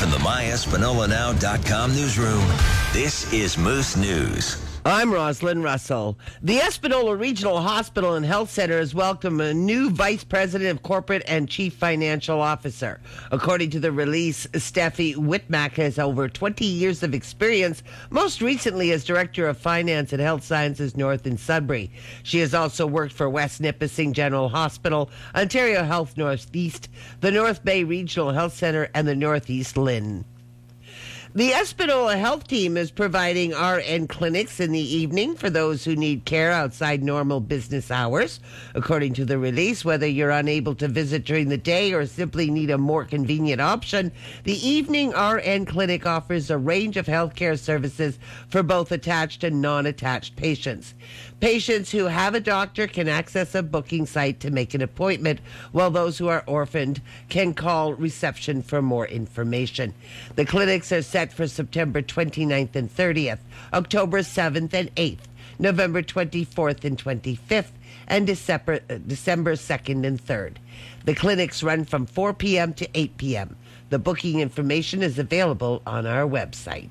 from the myespinolanow.com newsroom, this is Moose News. I'm Rosalind Russell. The Espanola Regional Hospital and Health Center has welcomed a new Vice President of Corporate and Chief Financial Officer. According to the release, Steffi Whitmack has over 20 years of experience, most recently as Director of Finance at Health Sciences North in Sudbury. She has also worked for West Nipissing General Hospital, Ontario Health Northeast, the North Bay Regional Health Center, and the Northeast LHIN. The Espanola Health Team is providing RN clinics in the evening for those who need care outside normal business hours. According to the release, whether you're unable to visit during the day or simply need a more convenient option, the evening RN clinic offers a range of healthcare services for both attached and non-attached patients. Patients who have a doctor can access a booking site to make an appointment, while those who are orphaned can call reception for more information. The clinics are set for September 29th and 30th, October 7th and 8th, November 24th and 25th, and December 2nd and 3rd. The clinics run from 4 p.m. to 8 p.m. The booking information is available on our website.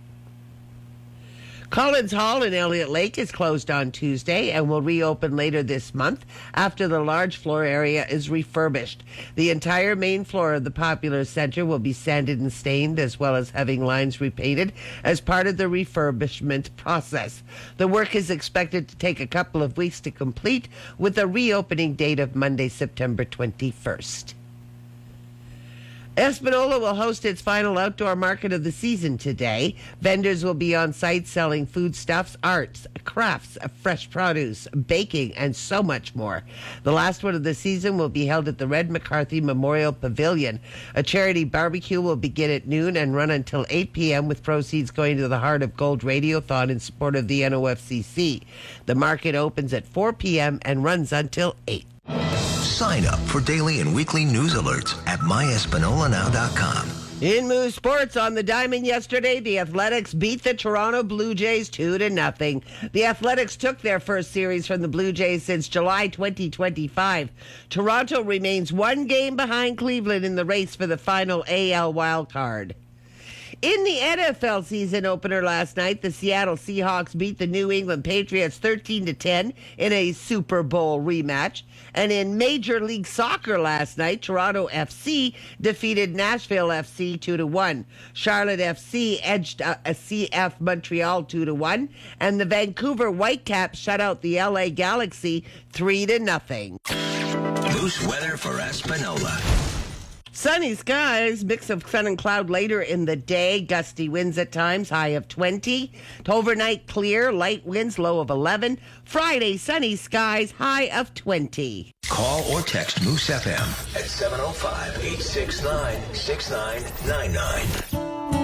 Collins Hall in Elliott Lake is closed on Tuesday and will reopen later this month after the large floor area is refurbished. The entire main floor of the popular center will be sanded and stained, as well as having lines repainted as part of the refurbishment process. The work is expected to take a couple of weeks to complete, with a reopening date of Monday, September 21st. Espanola will host its final outdoor market of the season today. Vendors will be on site selling foodstuffs, arts, crafts, fresh produce, baking, and so much more. The last one of the season will be held at the Red McCarthy Memorial Pavilion. A charity barbecue will begin at noon and run until 8 p.m. with proceeds going to the Heart of Gold Radiothon in support of the NOFCC. The market opens at 4 p.m. and runs until 8. Sign up for daily and weekly news alerts at myespinolanow.com. In Moose Sports, on the diamond yesterday, the Athletics beat the Toronto Blue Jays 2-0. The Athletics took their first series from the Blue Jays since July 2025. Toronto remains one game behind Cleveland in the race for the final AL wildcard. In the NFL season opener last night, the Seattle Seahawks beat the New England Patriots 13-10 in a Super Bowl rematch. And in Major League Soccer last night, Toronto FC defeated Nashville FC 2-1. Charlotte FC edged a CF Montreal 2-1. And the Vancouver Whitecaps shut out the LA Galaxy 3-0. Moose weather for Espanola. Sunny skies, mix of sun and cloud later in the day. Gusty winds at times, high of 20. Overnight clear, light winds, low of 11. Friday, sunny skies, high of 20. Call or text Moose FM at 705-869-6999.